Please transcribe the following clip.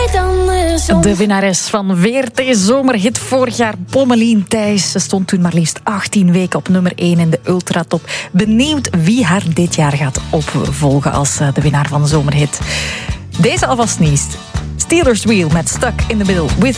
De winnares van VRT Zomerhit vorig jaar, Pommelien Thijs. Ze stond toen maar liefst 18 weken op nummer 1 in de Ultratop. Benieuwd wie haar dit jaar gaat opvolgen als de winnaar van Zomerhit. Deze alvast niet. Steelers Wheel met Stuck in the Middle with